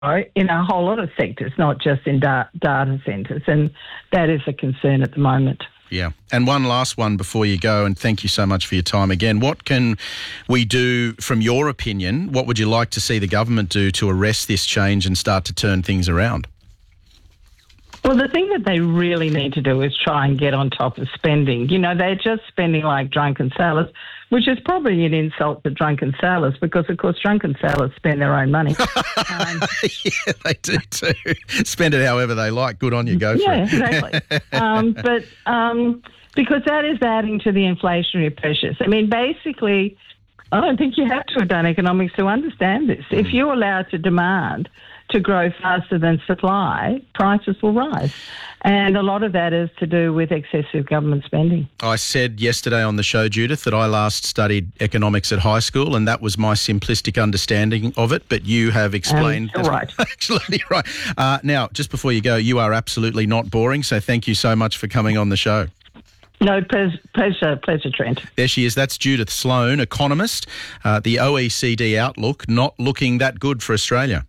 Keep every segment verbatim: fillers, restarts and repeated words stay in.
in a whole lot of sectors, not just in da- data centres, and that is a concern at the moment. Yeah. And one last one before you go, and thank you so much for your time again. What can we do, from your opinion, what would you like to see the government do to arrest this change and start to turn things around? Well, the thing that they really need to do is try and get on top of spending. You know, they're just spending like drunken sailors, which is probably an insult to drunken sailors because, of course, drunken sailors spend their own money. Um, yeah, they do too. Spend it however they like. Good on you. Go for yeah, it. exactly. um, but um, because that is adding to the inflationary pressures. I mean, basically, I don't think you have to have done economics to understand this. Mm. If you're allowed to demand to grow faster than supply, prices will rise. And a lot of that is to do with excessive government spending. I said yesterday on the show, Judith, that I last studied economics at high school, and that was my simplistic understanding of it, but you have explained... Um, right. Absolutely right. Uh, now, just before you go, you are absolutely not boring, so thank you so much for coming on the show. No, pleasure, pleasure, Trent. There she is. That's Judith Sloan, economist. Uh, the O E C D outlook not looking that good for Australia.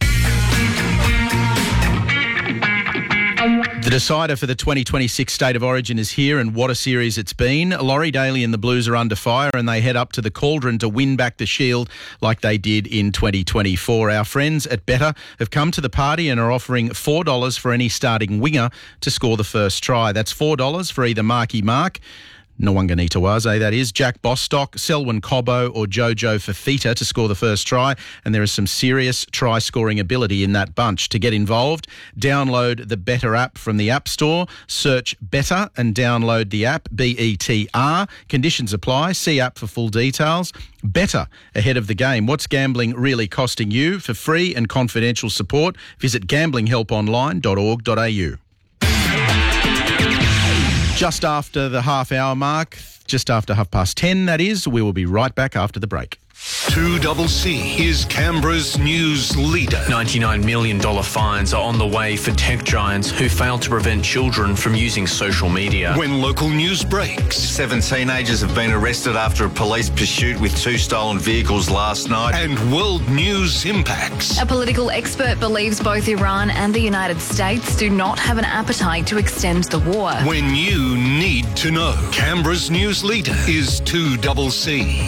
The decider for the twenty twenty-six State of Origin is here, and what a series it's been. Laurie Daly and the Blues are under fire, and they head up to the Cauldron to win back the Shield like they did in twenty twenty-four. Our friends at Betr have come to the party and are offering four dollars for any starting winger to score the first try. That's four dollars for either Marky Mark, Nwanga Nitawaze, that is, Jack Bostock, Selwyn Cobbo or Jojo Fafita to score the first try, and there is some serious try-scoring ability in that bunch. To get involved, download the Betr app from the App Store, search Betr and download the app, B E T R. Conditions apply. See app for full details. Betr, ahead of the game. What's gambling really costing you? For free and confidential support, visit gambling help online dot org dot a u. Just after the half-hour mark, just after half past ten, that is. We will be right back after the break. two C C is Canberra's news leader. ninety-nine million dollars fines are on the way for tech giants who failed to prevent children from using social media. When local news breaks. Seven teenagers have been arrested after a police pursuit with two stolen vehicles last night. And world news impacts. A political expert believes both Iran and the United States do not have an appetite to extend the war. When you need to know. Canberra's news leader is two C C.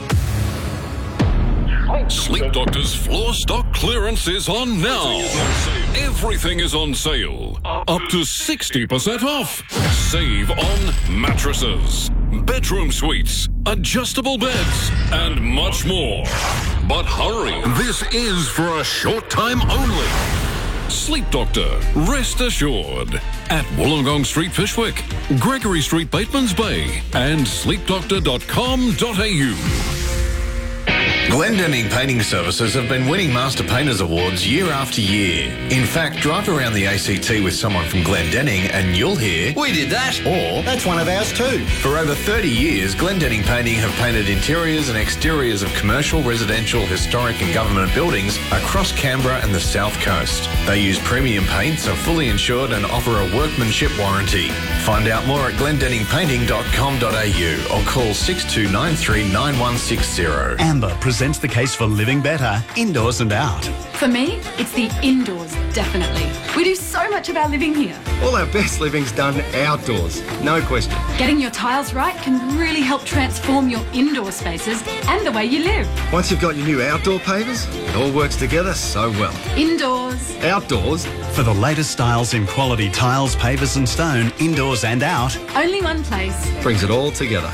Sleep Doctor's floor stock clearance is on now. Everything is on sale. Up to sixty percent off. Save on mattresses, bedroom suites, adjustable beds, and much more. But hurry, this is for a short time only. Sleep Doctor, rest assured. At Wollongong Street, Fyshwick, Gregory Street, Batemans Bay, and sleep doctor dot com dot a u. Glendenning Painting Services have been winning Master Painters Awards year after year. In fact, drive around the A C T with someone from Glendenning and you'll hear, "We did that." Or, "That's one of ours too." For over thirty years, Glendenning Painting have painted interiors and exteriors of commercial, residential, historic and government buildings across Canberra and the South Coast. They use premium paints, are fully insured and offer a workmanship warranty. Find out more at glendenning painting dot com dot a u or call six two nine three nine one six zero. Amber presents the case for living better, indoors and out. For me, it's the indoors, definitely. We do so much of our living here. All our best living's done outdoors, no question. Getting your tiles right can really help transform your indoor spaces and the way you live. Once you've got your new outdoor pavers, it all works together so well. Indoors. Outdoors. For the latest styles in quality tiles, pavers and stone, indoors and out. Only one place. Brings it all together.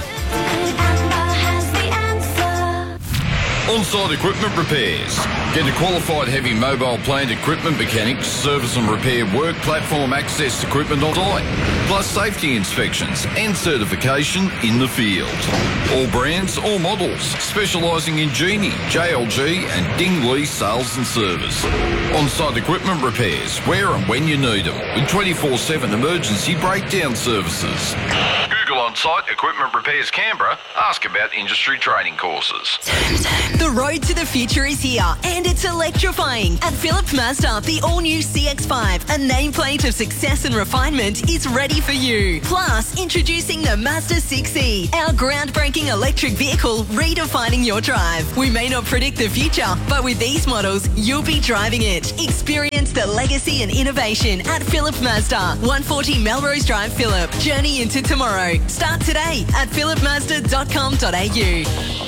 On-site equipment repairs. Get a qualified heavy mobile plant equipment mechanic, service and repair work platform access equipment on site, plus safety inspections and certification in the field. All brands, all models, specialising in Genie, J L G and Dingley sales and service. On-site equipment repairs, where and when you need them, with twenty-four seven emergency breakdown services. Google On-Site Equipment Repairs Canberra, ask about industry training courses. The road to the future is here and it's electrifying. At Philip Mazda, the all-new C X five, a nameplate of success and refinement, is ready for you. Plus, introducing the Mazda six E, our groundbreaking electric vehicle redefining your drive. We may not predict the future, but with these models, you'll be driving it. Experience the legacy and innovation at Philip Mazda, one forty Melrose Drive, Phillip. Journey into tomorrow. Start today at philip mazda dot com dot a u.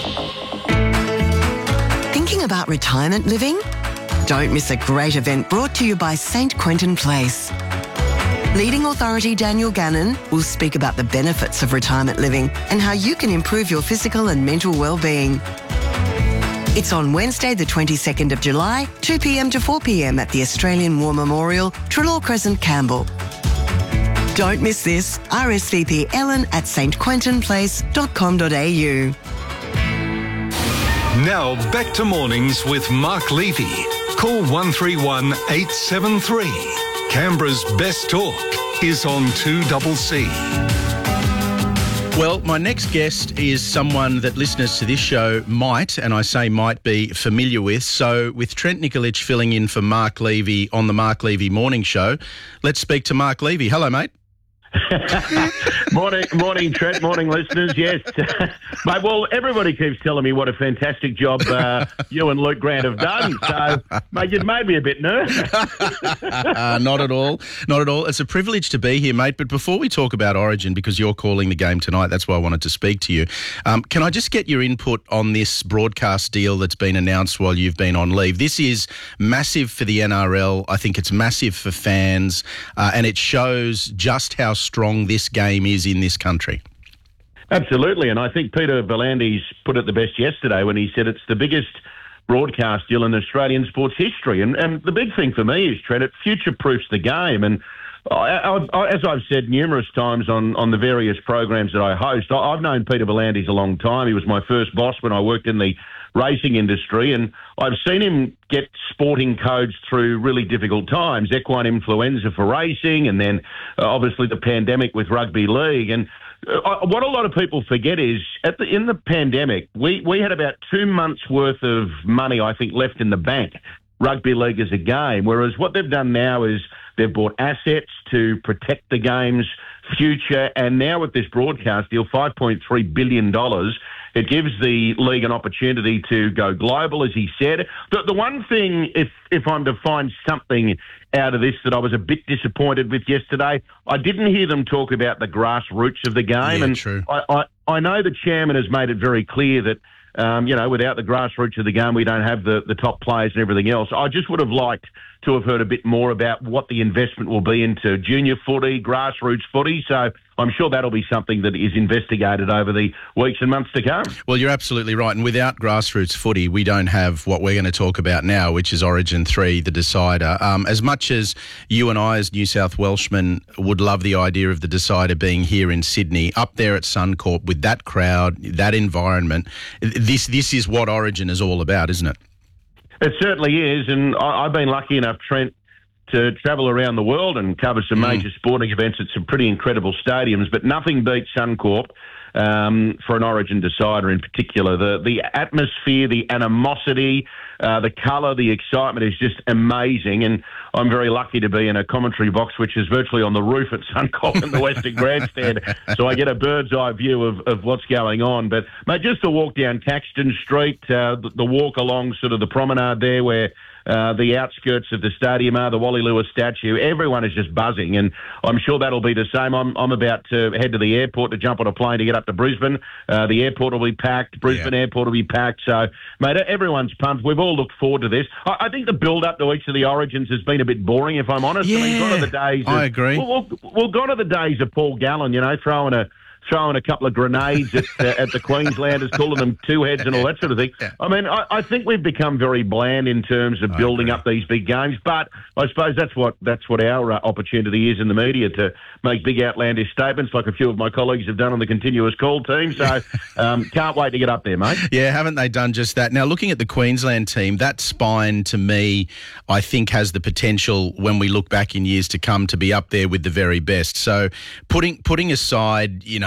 Thinking about retirement living? Don't miss a great event brought to you by Saint Quentin Place. Leading authority Daniel Gannon will speak about the benefits of retirement living and how you can improve your physical and mental well-being. It's on Wednesday the twenty-second of July, two p m to four p m at the Australian War Memorial, Trelaw Crescent, Campbell. Don't miss this. R S V P Ellen at s t quentin place dot com dot a u. Now back to mornings with Mark Levy. Call one three one eight seven three. Canberra's best talk is on two C C. Well, my next guest is someone that listeners to this show might, and I say might, be familiar with. So with Trent Nikolic filling in for Mark Levy on the Mark Levy Morning Show, let's speak to Mark Levy. Hello, mate. morning, morning, Trent. Morning, listeners. Yes, mate. Well, everybody keeps telling me what a fantastic job uh, you and Luke Grant have done. So, mate, you've made me a bit nervous. uh, not at all. Not at all. It's a privilege to be here, mate. But before we talk about Origin, because you're calling the game tonight, that's why I wanted to speak to you. Um, can I just get your input on this broadcast deal that's been announced while you've been on leave? This is massive for the N R L. I think it's massive for fans, uh, and it shows just how strong this game is in this country. Absolutely, and I think Peter V'landys put it the best yesterday when he said it's the biggest broadcast deal in Australian sports history. And, and the big thing for me is, Trent, it future-proofs the game. And I, I, as I've said numerous times on, on the various programs that I host, I, I've known Peter V'landys a long time. He was my first boss when I worked in the racing industry, and I've seen him get sporting codes through really difficult times, equine influenza for racing, and then uh, obviously the pandemic with rugby league. And uh, what a lot of people forget is at the in the pandemic, we, we had about two months worth of money, I think, left in the bank, rugby league as a game, whereas what they've done now is they've bought assets to protect the game's future, and now with this broadcast deal, five point three billion dollars, it gives the league an opportunity to go global, as he said. The, the one thing, if if I'm to find something out of this that I was a bit disappointed with yesterday, I didn't hear them talk about the grassroots of the game. Yeah, and true. I, I, I know the chairman has made it very clear that, um, you know, without the grassroots of the game, we don't have the, the top players and everything else. I just would have liked to have heard a bit more about what the investment will be into junior footy, grassroots footy. So I'm sure that'll be something that is investigated over the weeks and months to come. Well, you're absolutely right. And without grassroots footy, we don't have what we're going to talk about now, which is Origin three, the decider. Um, as much as you and I, as New South Welshmen, would love the idea of the decider being here in Sydney, up there at Suncorp with that crowd, that environment, this this is what Origin is all about, isn't it? It certainly is, and I, I've been lucky enough, Trent, to travel around the world and cover some mm. major sporting events at some pretty incredible stadiums, but nothing beats Suncorp um, for an Origin decider in particular. The the atmosphere, the animosity, uh, the colour, the excitement is just amazing, and I'm very lucky to be in a commentary box which is virtually on the roof at Suncorp in the Western Grandstand, so I get a bird's eye view of, of what's going on. But, mate, just the walk down Caxton Street, uh, the, the walk along sort of the promenade there where Uh, the outskirts of the stadium are, the Wally Lewis statue. Everyone is just buzzing, and I'm sure that'll be the same. I'm, I'm about to head to the airport to jump on a plane to get up to Brisbane. Uh, the airport will be packed. Brisbane yeah. airport will be packed. So, mate, everyone's pumped. We've all looked forward to this. I, I think the build-up to each of the Origins has been a bit boring, if I'm honest. Yeah, I mean, gone are the days of, I agree. Well, well, well, gone are the days of Paul Gallen, you know, throwing a throwing a couple of grenades at, uh, at the Queenslanders, calling them two heads and all that sort of thing. Yeah. I mean, I, I think we've become very bland in terms of I building agree. up these big games, but I suppose that's what that's what our uh, opportunity is in the media, to make big outlandish statements like a few of my colleagues have done on the continuous call team. So um, can't wait to get up there, mate. Yeah, haven't they done just that? Now, looking at the Queensland team, that spine to me, I think has the potential when we look back in years to come to be up there with the very best. So putting putting aside, you know,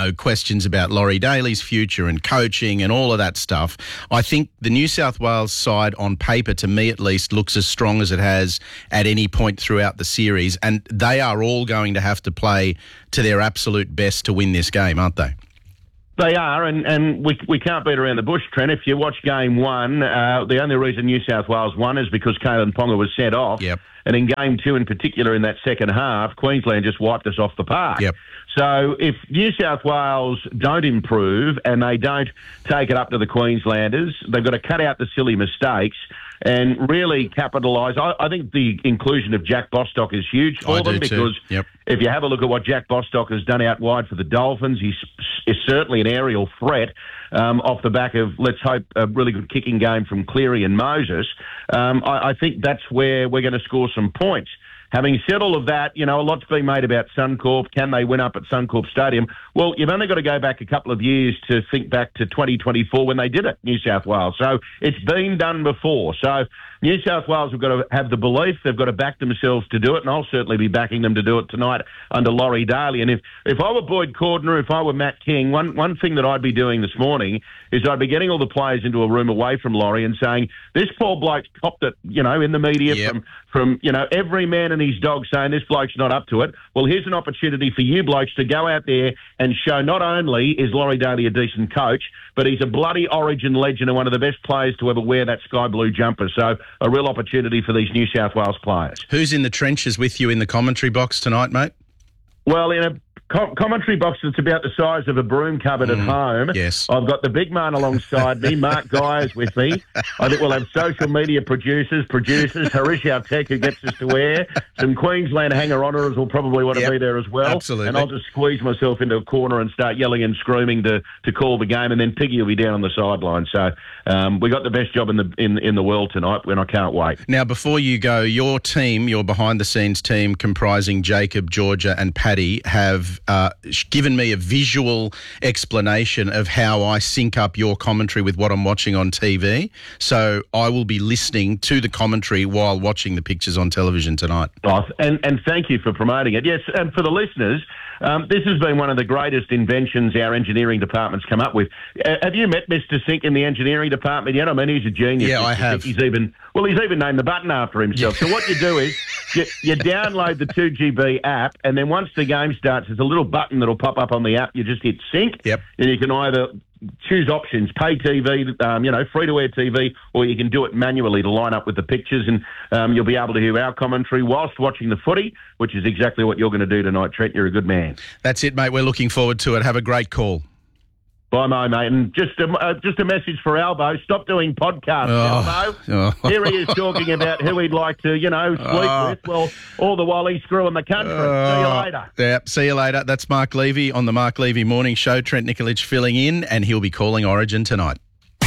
know, questions about Laurie Daly's future and coaching and all of that stuff, I think the New South Wales side on paper, to me at least, looks as strong as it has at any point throughout the series, and they are all going to have to play to their absolute best to win this game, aren't they? They are, and, and we we can't beat around the bush, Trent. If you watch game one, uh, the only reason New South Wales won is because Kalen Ponga was sent off. Yep. And in game two in particular, in that second half, Queensland just wiped us off the park. Yep. So if New South Wales don't improve and they don't take it up to the Queenslanders, they've got to cut out the silly mistakes and really capitalise. I, I think the inclusion of Jack Bostock is huge for I them do because too. Yep. if you have a look at what Jack Bostock has done out wide for the Dolphins, he's is certainly an aerial threat um, off the back of, let's hope, a really good kicking game from Cleary and Moses. Um, I, I think that's where we're going to score some points. Having said all of that, you know, a lot's been made about Suncorp. Can they win up at Suncorp Stadium? Well, you've only got to go back a couple of years to think back to twenty twenty-four when they did it, New South Wales. So it's been done before. So New South Wales have got to have the belief, they've got to back themselves to do it, and I'll certainly be backing them to do it tonight under Laurie Daly. And if, if I were Boyd Cordner, if I were Matt King, one, one thing that I'd be doing this morning is I'd be getting all the players into a room away from Laurie and saying, this poor bloke's copped it, you know, in the media yep. from, from, you know, every man and his dog saying this bloke's not up to it. Well, here's an opportunity for you blokes to go out there and show not only is Laurie Daly a decent coach, but he's a bloody Origin legend and one of the best players to ever wear that sky blue jumper. So a real opportunity for these New South Wales players. Who's in the trenches with you in the commentary box tonight, mate? Well, in a com- commentary box that's about the size of a broom cupboard Mm, at home, yes. I've got the big man alongside me, Mark Guy's with me. I think we'll have social media producers, producers, Harish, our tech, who gets us to air. Some Queensland hanger-oners will probably want to Yep, be there as well. absolutely. And I'll just squeeze myself into a corner and start yelling and screaming to, to call the game, and then Piggy will be down on the sideline. So um, we got the best job in the in, in the world tonight, and I can't wait. Now, before you go, your team, your behind-the-scenes team comprising Jacob, Georgia and Paddy have uh, given me a visual explanation of how I sync up your commentary with what I'm watching on T V. So I will be listening to the commentary while watching the pictures on television tonight. Oh, and, and thank you for promoting it. Yes, and for the listeners, um, this has been one of the greatest inventions our engineering department's come up with. Uh, have you met Mister Sink in the engineering department yet? I mean, he's a genius. Yeah, I Mister have. Sink. He's even, well, he's even named the button after himself. So what you do is you, you download the two G B app, and then once the game starts, there's a little button that'll pop up on the app. You just hit sync, yep. and you can either choose options, pay T V, um, you know, free-to-air T V, or you can do it manually to line up with the pictures, and um, you'll be able to hear our commentary whilst watching the footy, which is exactly what you're going to do tonight, Trent. You're a good man. That's it, mate. We're looking forward to it. Have a great call. Bye, my mate. And just a, uh, just a message for Albo. Stop doing podcasts, Oh. Albo. Oh. Here he is talking about who he'd like to, you know, sleep Oh. with. Well, all the while he's screwing the country. See you Oh, later. Yeah, see you later. That's Mark Levy on the Mark Levy Morning Show. Trent Nikolic filling in, and he'll be calling Origin tonight.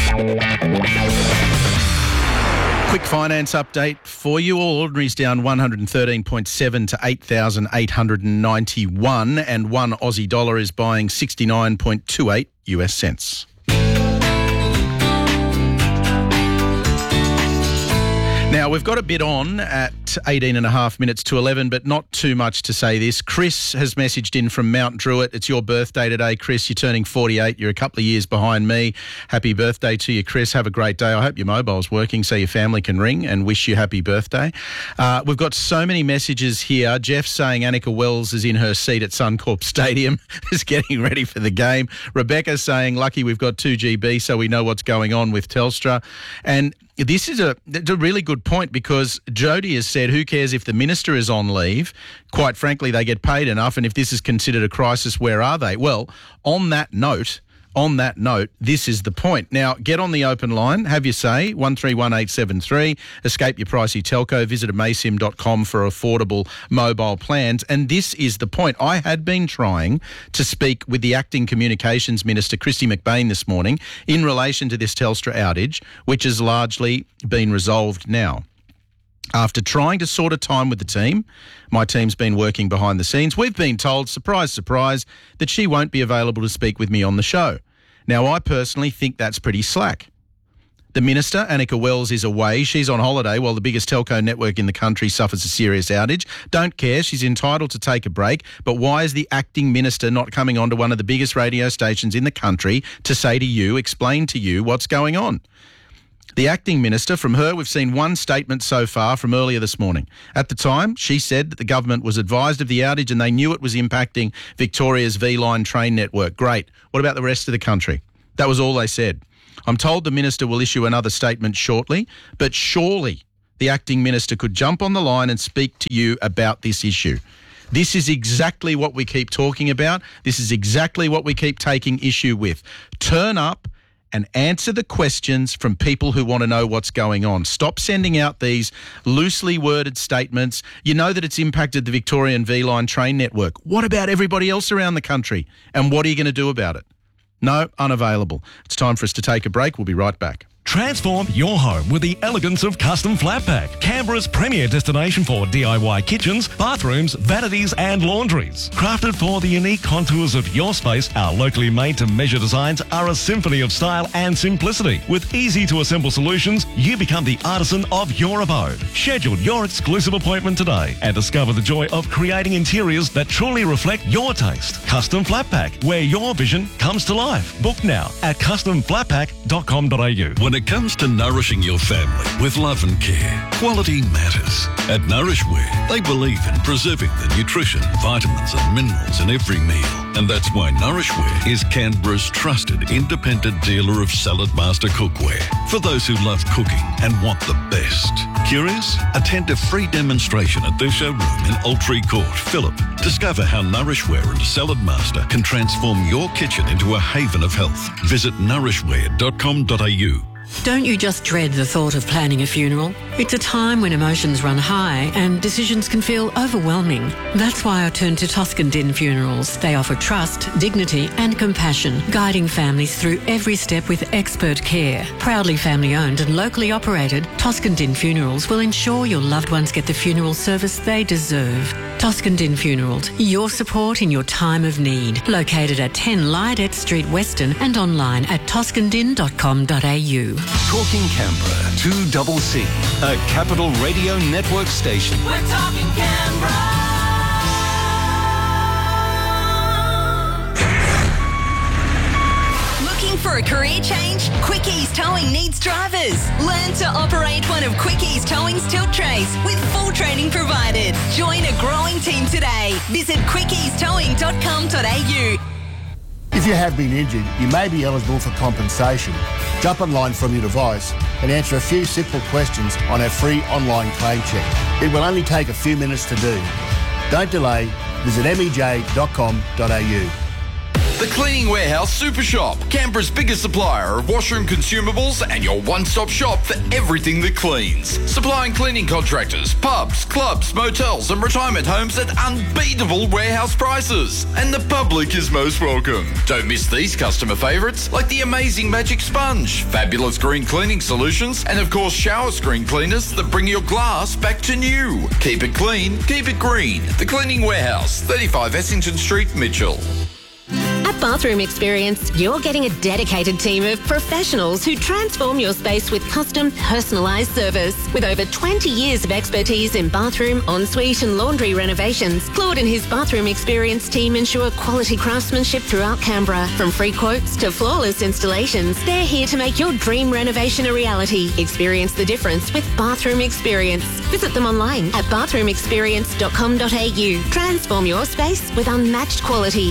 Quick finance update for you. All Ordinary's down one hundred thirteen point seven to eight thousand eight hundred ninety-one, and one Aussie dollar is buying sixty-nine point two eight U S cents. Now, we've got a bit on at eighteen and a half minutes to eleven, but not too much to say this. Chris has messaged in from Mount Druitt. It's your birthday today, Chris. You're turning forty-eight. You're a couple of years behind me. Happy birthday to you, Chris. Have a great day. I hope your mobile's working so your family can ring and wish you happy birthday. Uh, we've got so many messages here. Jeff saying Annika Wells is in her seat at Suncorp Stadium, is getting ready for the game. Rebecca saying, lucky we've got two G B so we know what's going on with Telstra. And this is a, a really good point, because Jody has said, who cares if the minister is on leave? Quite frankly, they get paid enough, and if this is considered a crisis, where are they? Well, on that note, on that note, this is the point. Now, get on the open line, have your say, one three one eight seven three, escape your pricey telco, visit amaysim dot com for affordable mobile plans. And this is the point. I had been trying to speak with the Acting Communications Minister, Kristy McBain, this morning in relation to this Telstra outage, which has largely been resolved now. After trying to sort a time with the team, my team's been working behind the scenes. We've been told, surprise, surprise, that she won't be available to speak with me on the show. Now, I personally think that's pretty slack. The Minister, Annika Wells, is away. She's on holiday while the biggest telco network in the country suffers a serious outage. Don't care. She's entitled to take a break. But why is the acting Minister not coming on to one of the biggest radio stations in the country to say to you, explain to you what's going on? The acting Minister, from her, we've seen one statement so far from earlier this morning. At the time, she said that the government was advised of the outage and they knew it was impacting Victoria's V-Line train network. Great. What about the rest of the country? That was all they said. I'm told the Minister will issue another statement shortly, but surely the acting Minister could jump on the line and speak to you about this issue. This is exactly what we keep talking about. This is exactly what we keep taking issue with. Turn up and answer the questions from people who want to know what's going on. Stop sending out these loosely worded statements. You know that it's impacted the Victorian V-Line train network. What about everybody else around the country? And what are you going to do about it? No, unavailable. It's time for us to take a break. We'll be right back. Transform your home with the elegance of Custom Flat Pack, Canberra's premier destination for D I Y kitchens, bathrooms, vanities and laundries. Crafted for the unique contours of your space, our locally made-to-measure designs are a symphony of style and simplicity. With easy-to-assemble solutions, you become the artisan of your abode. Schedule your exclusive appointment today and discover the joy of creating interiors that truly reflect your taste. Custom Flat Pack, where your vision comes to life. Book now at custom flat pack dot com dot a u. When it comes to nourishing your family with love and care, quality matters. At Nourishware, they believe in preserving the nutrition, vitamins and minerals in every meal. And that's why Nourishware is Canberra's trusted independent dealer of Salad Master cookware. For those who love cooking and want the best. Curious? Attend a free demonstration at their showroom in Altree Court, Phillip. Discover how Nourishware and Salad Master can transform your kitchen into a haven of health. Visit nourishware dot com dot a u. Don't you just dread the thought of planning a funeral? It's a time when emotions run high and decisions can feel overwhelming. That's why I turned to Toscan Din Funerals. They offer trust, dignity and compassion, guiding families through every step with expert care. Proudly family owned and locally operated, Toscan Din Funerals will ensure your loved ones get the funeral service they deserve. Toscan Din Funerals, your support in your time of need. Located at ten Lydet Street, Weston and online at toscan din dot com dot a u. Talking Canberra, two double C, a Capital Radio Network station. We're talking Canberra. Looking for a career change? Quickies Towing needs drivers. Learn to operate one of Quickies Towing's tilt trays with full training provided. Join a growing team today. Visit quickies towing dot com dot a u. If you have been injured, you may be eligible for compensation. Jump online from your device and answer a few simple questions on our free online claim check. It will only take a few minutes to do. Don't delay. Visit m e j dot com dot a u. The Cleaning Warehouse Super Shop, Canberra's biggest supplier of washroom consumables and your one-stop shop for everything that cleans. Supplying cleaning contractors, pubs, clubs, motels and retirement homes at unbeatable warehouse prices. And the public is most welcome. Don't miss these customer favourites like the amazing Magic Sponge, fabulous green cleaning solutions and of course shower screen cleaners that bring your glass back to new. Keep it clean, keep it green. The Cleaning Warehouse, thirty-five Essington Street, Mitchell. At Bathroom Experience, you're getting a dedicated team of professionals who transform your space with custom, personalised service. With over twenty years of expertise in bathroom, ensuite and laundry renovations, Claude and his Bathroom Experience team ensure quality craftsmanship throughout Canberra. From free quotes to flawless installations, they're here to make your dream renovation a reality. Experience the difference with Bathroom Experience. Visit them online at bathroom experience dot com dot a u. Transform your space with unmatched quality.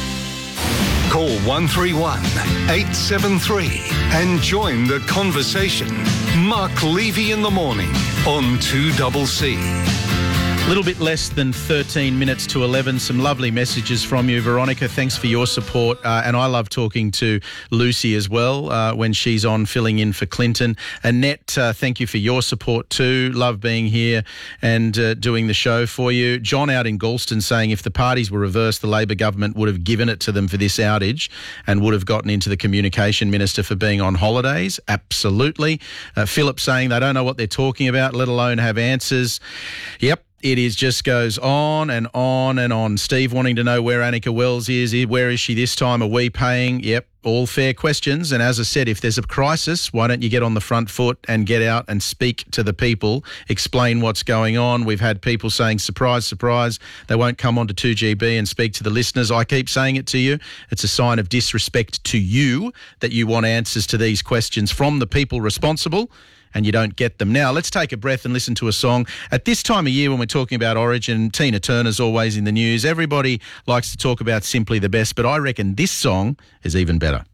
Call one three one, eight seven three and join the conversation. Mark Levy in the morning on two double C. A little bit less than thirteen minutes to eleven. Some lovely messages from you. Veronica, thanks for your support. Uh, and I love talking to Lucy as well uh, when she's on filling in for Clinton. Annette, uh, thank you for your support too. Love being here and uh, doing the show for you. John out in Galston saying if the parties were reversed, the Labor government would have given it to them for this outage and would have gotten into the Communication Minister for being on holidays. Absolutely. Uh, Philip saying they don't know what they're talking about, let alone have answers. Yep. It is just goes on and on and on. Steve wanting to know where Annika Wells is. Where is she this time? Are we paying? Yep, all fair questions. And as I said, if there's a crisis, why don't you get on the front foot and get out and speak to the people, explain what's going on. We've had people saying, surprise, surprise, they won't come onto two G B and speak to the listeners. I keep saying it to you. It's a sign of disrespect to you that you want answers to these questions from the people responsible, and you don't get them. Now, let's take a breath and listen to a song. At this time of year when we're talking about Origin, Tina Turner's always in the news. Everybody likes to talk about Simply the Best, but I reckon this song is even better.